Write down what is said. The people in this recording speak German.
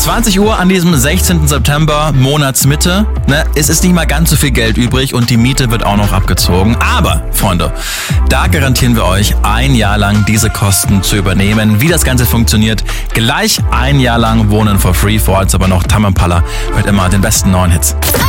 20 Uhr an diesem 16. September, Monatsmitte. Es ist nicht mal ganz so viel Geld übrig und die Miete wird auch noch abgezogen. Aber, Freunde, da garantieren wir euch, ein Jahr lang diese Kosten zu übernehmen. Wie das Ganze funktioniert, gleich ein Jahr lang Wohnen for free. Vor Ort aber noch Tame Impala mit immer den besten neuen Hits.